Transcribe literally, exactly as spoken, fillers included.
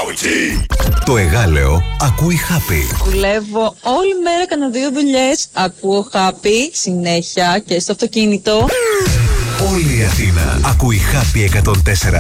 Το Εγάλεο ακούει Happy. Δουλεύω όλη μέρα, κάνα δύο δουλειές. Ακούω Happy συνέχεια και στο αυτοκίνητο. Όλη η Αθήνα ακούει Happy εκατόν τέσσερα.